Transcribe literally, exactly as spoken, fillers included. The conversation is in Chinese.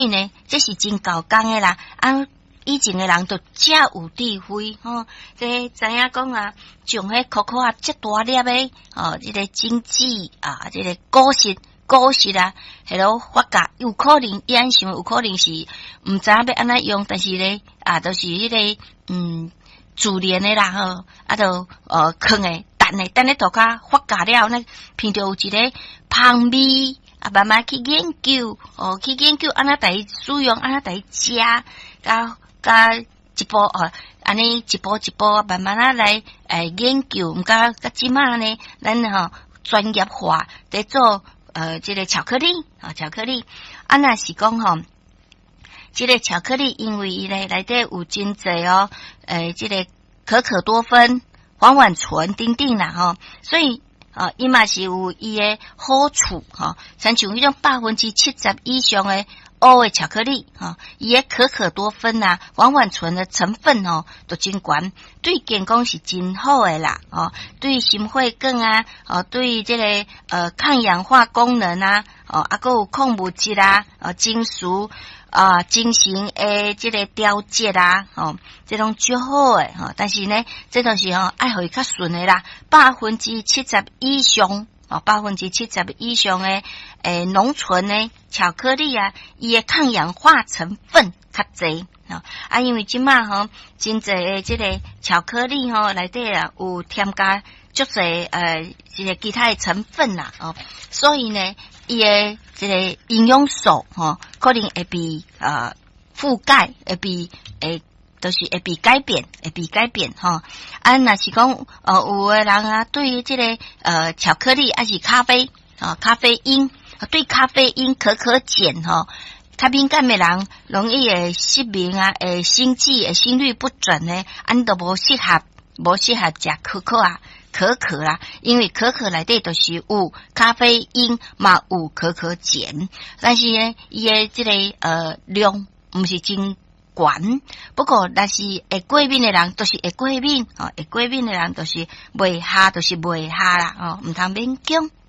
以呢，这是真够工的啦。啊，以前的人都遮有智慧吼，这知影讲啊，种迄可可啊，遮大粒的哦，这个经济啊，这个果实果实啊，迄落发芽有可能，伊安想有可能是毋知影要安怎用，但是咧啊，都、就是迄、那个嗯自然的啦吼，啊，都呃坑的。等咧，等咧，涂骹发芽了，那闻到有一个香味，啊，慢慢去研究，哦，去研究安怎来使用，安怎来食，甲甲一步哦，安尼一步一步慢慢啊来诶研究，毋甲甲即马呢，咱吼专业化在做呃，即、這個巧克力啊，巧克力，啊，若是講吼，即、這個巧克力因為伊咧內底有真濟哦，誒，即、這個可可多酚。黃烷醇等等啦吼，所以啊，伊嘛是有伊诶好處吼，像像迄種百分之七十以上诶烏诶巧克力吼，伊诶可可多酚啊、黃烷醇的成分吼都真懸，對健康是真好诶啦哦，對心血管啊，哦對即、這個呃抗氧化功能啊，哦啊閣有礦物質啊，哦精熟。啊，精神誒，即個調節啊，吼，即種最好誒，吼，但是呢，即都是吼愛互伊較順誒啦，百分之七十以上，哦，百分之七十以上誒，誒，濃醇誒巧克力啊，伊誒抗氧化成分較儕，啊，啊，因為即馬吼，真儕誒，即個巧克力吼內底啊有添加足儕誒，即個其他誒成分啦，哦，所以呢。伊誒，即個營養素吼，可能會被呃覆蓋，會被誒，都、就是會被改變，會被改變吼。啊，若是講呃，有誒人啊，對於即、這個呃巧克力還是咖啡啊，咖啡因對咖啡因可可鹼吼，較敏感誒人容易會失眠啊，會心悸，會心律不準誒，安都無適合，無適合食可可啊。可可啦，因為可可內底都是有咖啡因嘛有可可鹼，但是呢，伊誒即個呃量毋是真懸。不過，若是會過敏誒人，都是會過敏哦，會過敏誒人都是袂下，都是袂下啦哦，毋通勉強。